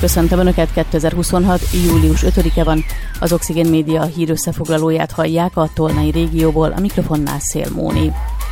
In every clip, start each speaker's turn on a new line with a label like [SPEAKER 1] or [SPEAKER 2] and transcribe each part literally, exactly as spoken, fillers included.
[SPEAKER 1] Köszöntöm Önöket, kétezer-huszonhat. július ötödike van, az Oxigén Média hírösszefoglalóját hallják a tolnai régióból, a mikrofonnál Szél Móni.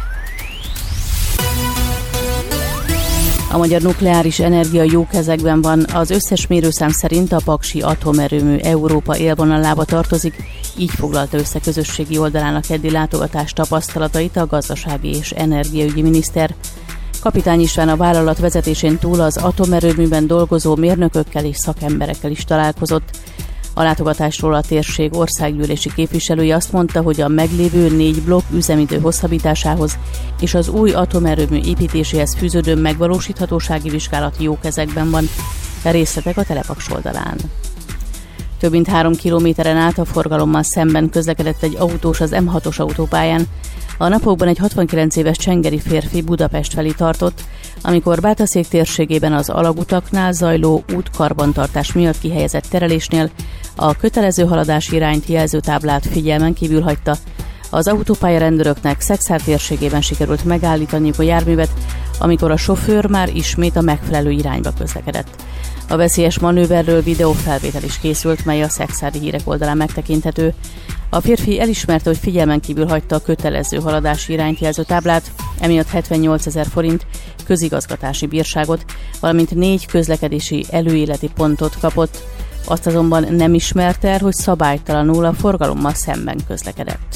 [SPEAKER 1] A magyar nukleáris energia jó kezekben van, az összes mérőszám szerint a paksi atomerőmű Európa élvonalába tartozik, így foglalta össze közösségi oldalának eddi látogatás tapasztalatait a gazdasági és energiaügyi miniszter. Kapitány István a vállalat vezetésén túl az atomerőműben dolgozó mérnökökkel és szakemberekkel is találkozott. A látogatásról a térség országgyűlési képviselője azt mondta, hogy a meglévő négy blokk üzemidő hosszabbításához és az új atomerőmű építéséhez fűződő megvalósíthatósági vizsgálat jó kezekben van, de részletek a Telepaks oldalán. Több mint három kilométeren át a forgalommal szemben közlekedett egy autós az em hatos autópályán. A napokban egy hatvankilenc éves csengeri férfi Budapest felé tartott, amikor Bátaszék térségében az alagutaknál zajló útkarbantartás miatt kihelyezett terelésnél a kötelező haladási irányt jelző táblát figyelmen kívül hagyta. Az autópálya rendőröknek Szekszár térségében sikerült megállítaniuk a járművet, amikor a sofőr már ismét a megfelelő irányba közlekedett. A veszélyes manőverről videófelvétel is készült, mely a szekszári hírek oldalán megtekinthető. A férfi elismerte, hogy figyelmen kívül hagyta a kötelező haladási irányt jelző táblát, emiatt hetvennyolcezer forint közigazgatási bírságot, valamint négy közlekedési előéleti pontot kapott. Azt azonban nem ismerte el, hogy szabálytalanul a forgalommal szemben közlekedett.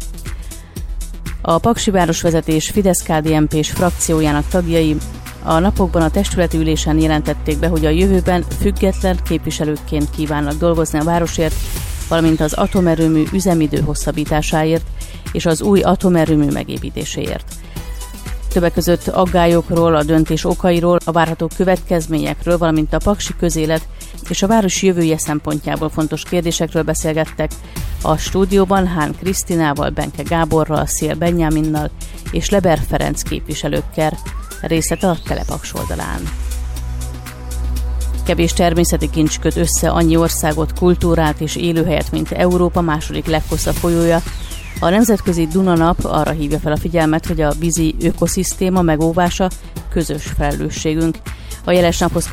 [SPEAKER 1] A paksi városvezetés Fidesz-ká dé en pés frakciójának tagjai a napokban a testületi ülésen jelentették be, hogy a jövőben független képviselőként kívánnak dolgozni a városért, valamint az atomerőmű üzemidő hosszabbításáért és az új atomerőmű megépítéséért. Többek között aggályokról, a döntés okairól, a várható következményekről, valamint a paksi közélet és a város jövője szempontjából fontos kérdésekről beszélgettek. A stúdióban Hán Krisztinával, Benke Gáborral, Szél Benyáminnal és Leber Ferenc képviselőkkel. Részlete a Telepaks oldalán. Kevés természeti kincs köt össze annyi országot, kultúrát és élőhelyet, mint Európa második leghosszabb folyója. A Nemzetközi Duna Nap arra hívja fel a figyelmet, hogy a vízi ökoszisztéma megóvása közös felelősségünk. A jeles naphoz